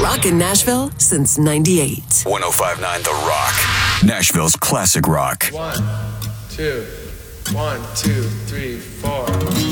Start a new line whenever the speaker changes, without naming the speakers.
Rockin' Nashville since 98.
105.9 The Rock. Nashville's classic rock.
1, 2, 1, 2, 3, 4.